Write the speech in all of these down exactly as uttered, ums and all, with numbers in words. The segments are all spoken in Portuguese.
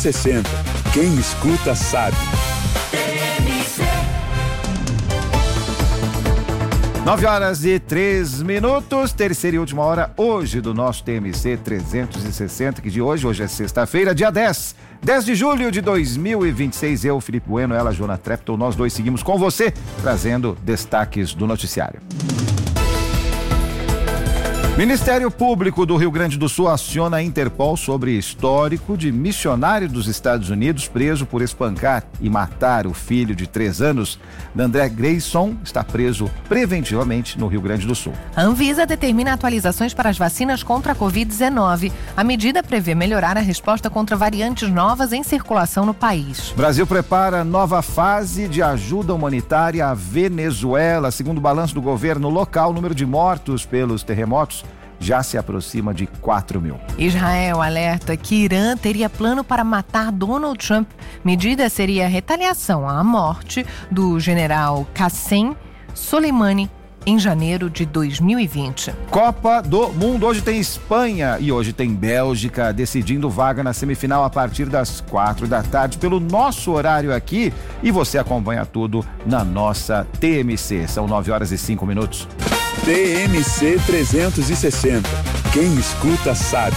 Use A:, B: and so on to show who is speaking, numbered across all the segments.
A: sessenta. Quem escuta sabe.
B: nove horas e três minutos, terceira e última hora hoje do nosso T M C trezentos e sessenta, que de hoje, hoje é sexta-feira, dia dez, dez de julho de dois mil e vinte e seis. Eu, Felipe Bueno, ela, Joana Trepton, nós dois seguimos com você, trazendo destaques do noticiário. Ministério Público do Rio Grande do Sul aciona a Interpol sobre histórico de missionário dos Estados Unidos preso por espancar e matar o filho de três anos. André Grayson está preso preventivamente no Rio Grande do Sul.
C: A Anvisa determina atualizações para as vacinas contra a covid dezenove. A medida prevê melhorar a resposta contra variantes novas em circulação no país.
B: Brasil prepara nova fase de ajuda humanitária à Venezuela. Segundo o balanço do governo local, o número de mortos pelos terremotos já se aproxima de quatro mil.
C: Israel alerta que Irã teria plano para matar Donald Trump. Medida seria retaliação à morte do general Qassem Soleimani em janeiro de dois mil e vinte.
B: Copa do Mundo. Hoje tem Espanha e hoje tem Bélgica decidindo vaga na semifinal a partir das quatro da tarde pelo nosso horário aqui, e você acompanha tudo na nossa T M C. São nove horas e cinco minutos.
A: T M C trezentos e sessenta. Quem escuta sabe.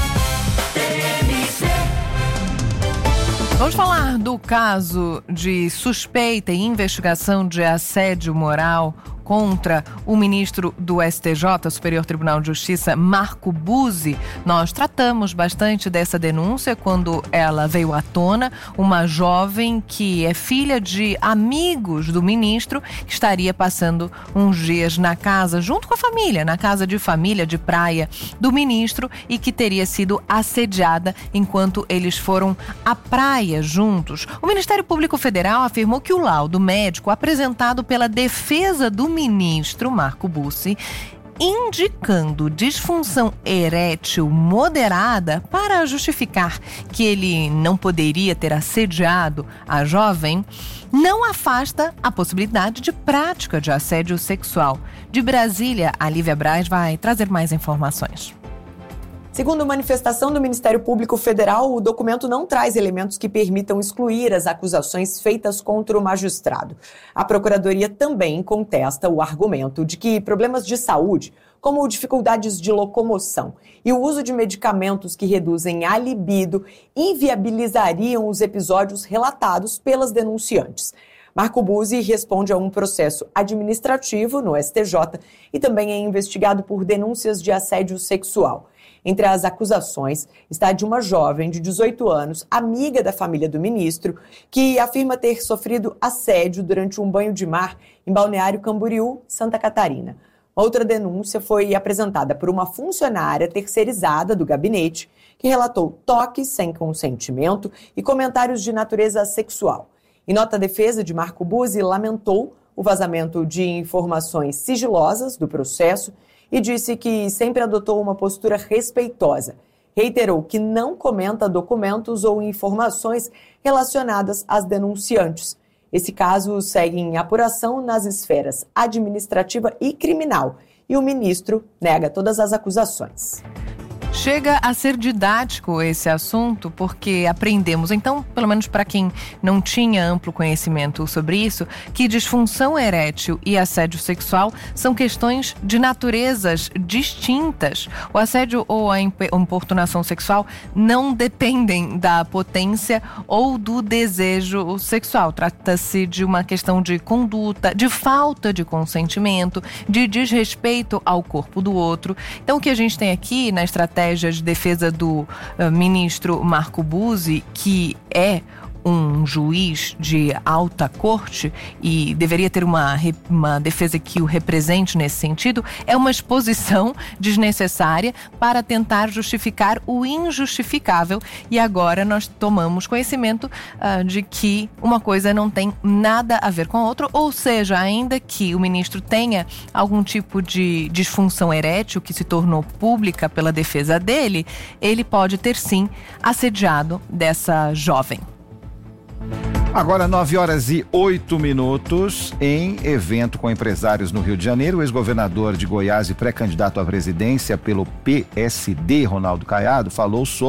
C: Vamos falar do caso de suspeita e investigação de assédio moral contra o ministro do S T J, Superior Tribunal de Justiça, Marco Buzzi. Nós tratamos bastante dessa denúncia quando ela veio à tona. Uma jovem que é filha de amigos do ministro, que estaria passando uns dias na casa, junto com a família, na casa de família de praia do ministro, e que teria sido assediada enquanto eles foram à praia juntos. O Ministério Público Federal afirmou que o laudo médico apresentado pela defesa do ministro Marco Buzzi, indicando disfunção erétil moderada para justificar que ele não poderia ter assediado a jovem, não afasta a possibilidade de prática de assédio sexual. De Brasília, a Lívia Braz vai trazer mais informações.
D: Segundo manifestação do Ministério Público Federal, o documento não traz elementos que permitam excluir as acusações feitas contra o magistrado. A Procuradoria também contesta o argumento de que problemas de saúde, como dificuldades de locomoção e o uso de medicamentos que reduzem a libido, inviabilizariam os episódios relatados pelas denunciantes. Marco Buzzi responde a um processo administrativo no S T J e também é investigado por denúncias de assédio sexual. Entre as acusações está de uma jovem de dezoito anos, amiga da família do ministro, que afirma ter sofrido assédio durante um banho de mar em Balneário Camboriú, Santa Catarina. Outra denúncia foi apresentada por uma funcionária terceirizada do gabinete, que relatou toques sem consentimento e comentários de natureza sexual. Em nota, a defesa de Marco Buzzi lamentou o vazamento de informações sigilosas do processo e disse que sempre adotou uma postura respeitosa. Reiterou que não comenta documentos ou informações relacionadas às denunciantes. Esse caso segue em apuração nas esferas administrativa e criminal, e o ministro nega todas as acusações.
C: Chega a ser didático esse assunto, porque aprendemos, então, pelo menos para quem não tinha amplo conhecimento sobre isso, que disfunção erétil e assédio sexual são questões de naturezas distintas. O assédio ou a importunação sexual não dependem da potência ou do desejo sexual. Trata-se de uma questão de conduta, de falta de consentimento, de desrespeito ao corpo do outro. Então, o que a gente tem aqui na estratégia de defesa do uh, ministro Marco Buzzi, que é um juiz de alta corte e deveria ter uma, uma defesa que o represente nesse sentido, é uma exposição desnecessária para tentar justificar o injustificável. E agora nós tomamos conhecimento uh, de que uma coisa não tem nada a ver com a outra, ou seja, ainda que o ministro tenha algum tipo de disfunção erétil que se tornou pública pela defesa dele, ele pode ter sim assediado dessa jovem.
B: Agora, nove horas e oito minutos, em evento com empresários no Rio de Janeiro, o ex-governador de Goiás e pré-candidato à presidência pelo P S D, Ronaldo Caiado, falou sobre